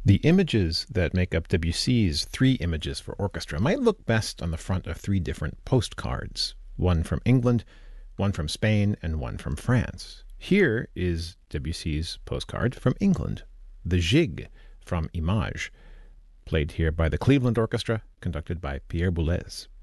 The images that make up Debussy's 3 Images for Orchestra might look best on the front of 3 different postcards, one from England, one from Spain, and one from France. Here is Debussy's postcard from England, the Gigue from Images, played here by the Cleveland Orchestra, conducted by Pierre Boulez.